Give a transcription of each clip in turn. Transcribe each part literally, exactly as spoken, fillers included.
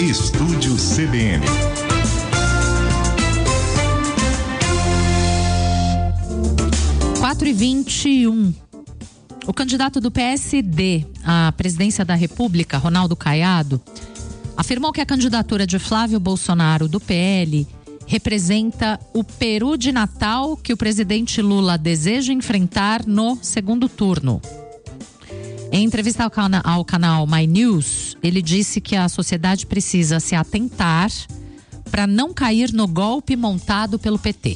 Estúdio C B N. quatro e vinte e um. O candidato do P S D à presidência da República, Ronaldo Caiado, afirmou que a candidatura de Flávio Bolsonaro do P L representa o peru de Natal que o presidente Lula deseja enfrentar no segundo turno. Em entrevista ao, cana- ao canal My News, ele disse que a sociedade precisa se atentar para não cair no golpe montado pelo P T.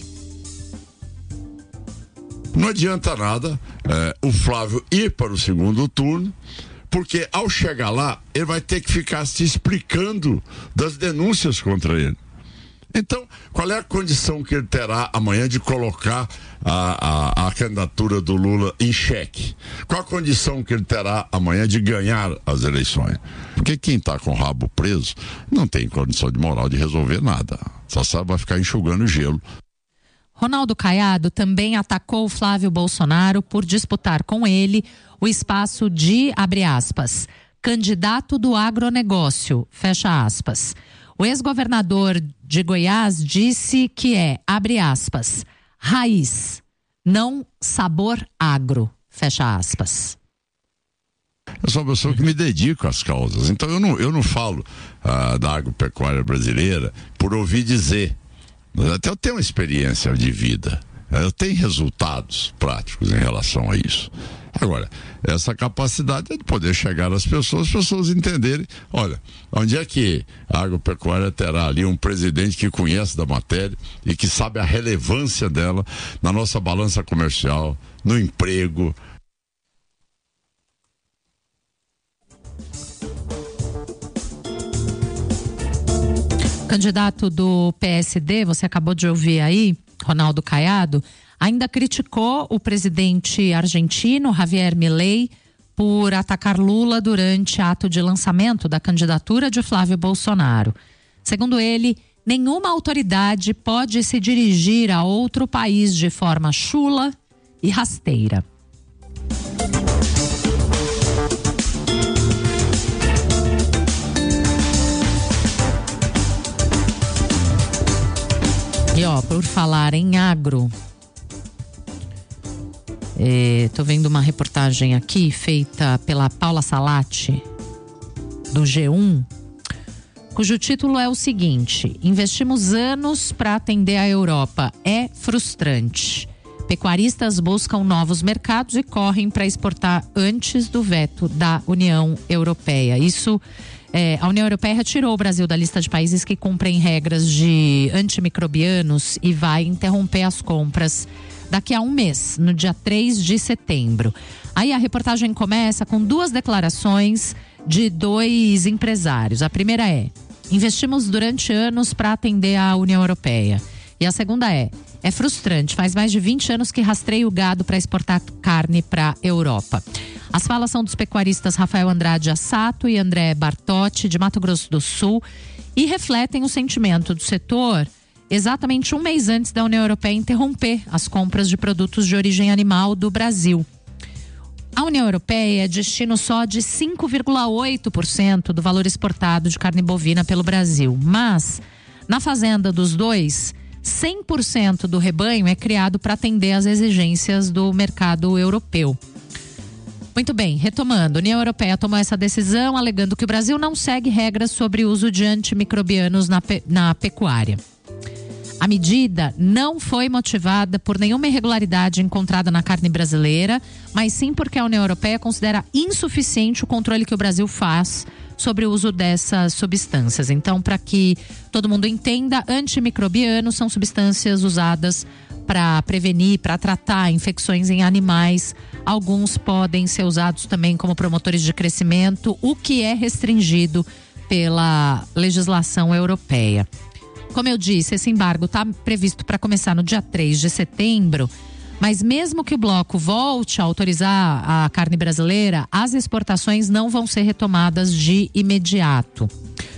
Não adianta nada é, o Flávio ir para o segundo turno, porque ao chegar lá, ele vai ter que ficar se explicando das denúncias contra ele. Então, qual é a condição que ele terá amanhã de colocar a, a, a candidatura do Lula em xeque? Qual a condição que ele terá amanhã de ganhar as eleições? Porque quem está com o rabo preso não tem condição de moral de resolver nada. Só sabe, vai ficar enxugando gelo. Ronaldo Caiado também atacou Flávio Bolsonaro por disputar com ele o espaço de, abre aspas, candidato do agronegócio, fecha aspas. O ex-governador de Goiás disse que é, abre aspas, raiz, não sabor agro, fecha aspas. Eu sou uma pessoa que me dedico às causas, então eu não, eu não falo ah, da agropecuária brasileira por ouvir dizer. Até eu tenho uma experiência de vida, eu tenho resultados práticos em relação a isso. Agora, essa capacidade é de poder chegar às pessoas, as pessoas entenderem, olha, onde é que a agropecuária terá ali um presidente que conhece da matéria e que sabe a relevância dela na nossa balança comercial, no emprego. Candidato do P S D, você acabou de ouvir aí, Ronaldo Caiado, ainda criticou o presidente argentino, Javier Milei, por atacar Lula durante ato de lançamento da candidatura de Flávio Bolsonaro. Segundo ele, nenhuma autoridade pode se dirigir a outro país de forma chula e rasteira. E ó, por falar em agro, estou é, vendo uma reportagem aqui feita pela Paula Salati, do G um, cujo título é o seguinte: investimos anos para atender a Europa, é frustrante. Pecuaristas buscam novos mercados e correm para exportar antes do veto da União Europeia. Isso É, a União Europeia retirou o Brasil da lista de países que cumprem regras de antimicrobianos e vai interromper as compras daqui a um mês, no dia três de setembro. Aí a reportagem começa com duas declarações de dois empresários. A primeira é: investimos durante anos para atender a União Europeia. E a segunda é: é frustrante, faz mais de vinte anos que rastreio o gado para exportar carne para a Europa. As falas são dos pecuaristas Rafael Andrade Assato e André Bartotti, de Mato Grosso do Sul, e refletem o sentimento do setor exatamente um mês antes da União Europeia interromper as compras de produtos de origem animal do Brasil. A União Europeia é destino só de cinco vírgula oito por cento do valor exportado de carne bovina pelo Brasil, mas na fazenda dos dois, cem por cento do rebanho é criado para atender às exigências do mercado europeu. Muito bem, retomando, a União Europeia tomou essa decisão alegando que o Brasil não segue regras sobre o uso de antimicrobianos na, pe- na pecuária. A medida não foi motivada por nenhuma irregularidade encontrada na carne brasileira, mas sim porque a União Europeia considera insuficiente o controle que o Brasil faz sobre o uso dessas substâncias. Então, para que todo mundo entenda, antimicrobianos são substâncias usadas para prevenir, para tratar infecções em animais. Alguns podem ser usados também como promotores de crescimento, o que é restringido pela legislação europeia. Como eu disse, esse embargo está previsto para começar no dia três de setembro, mas mesmo que o bloco volte a autorizar a carne brasileira, as exportações não vão ser retomadas de imediato.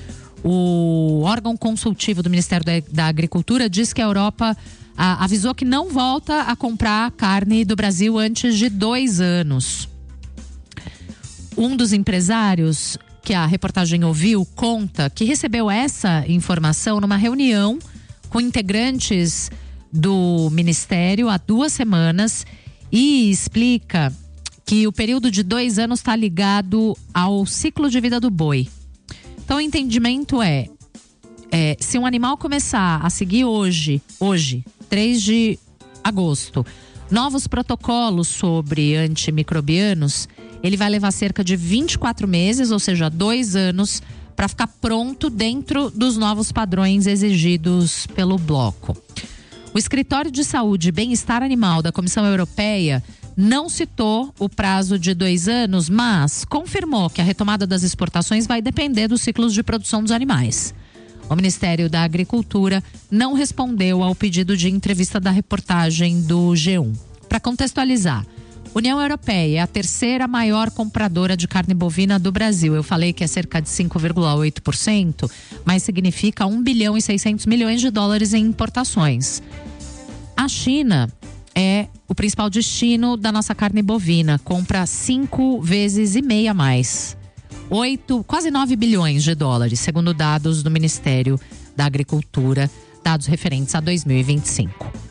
O órgão consultivo do Ministério da, da Agricultura diz que a Europa a, avisou que não volta a comprar carne do Brasil antes de dois anos. Um dos empresários que a reportagem ouviu conta que recebeu essa informação numa reunião com integrantes do Ministério há duas semanas e explica que o período de dois anos está ligado ao ciclo de vida do boi. Então o entendimento é, é se um animal começar a seguir hoje, hoje, três de agosto, novos protocolos sobre antimicrobianos, ele vai levar cerca de vinte e quatro meses, ou seja, dois anos, para ficar pronto dentro dos novos padrões exigidos pelo bloco. O Escritório de Saúde e Bem-Estar Animal da Comissão Europeia não citou o prazo de dois anos, mas confirmou que a retomada das exportações vai depender dos ciclos de produção dos animais. O Ministério da Agricultura não respondeu ao pedido de entrevista da reportagem do G um. Para contextualizar, a União Europeia é a terceira maior compradora de carne bovina do Brasil. Eu falei que é cerca de cinco vírgula oito por cento, mas significa um bilhão e seiscentos milhões de dólares em importações. A China é o principal destino da nossa carne bovina, compra cinco vezes e meia mais. Oito, quase nove bilhões de dólares, segundo dados do Ministério da Agricultura, dados referentes a dois mil e vinte e cinco.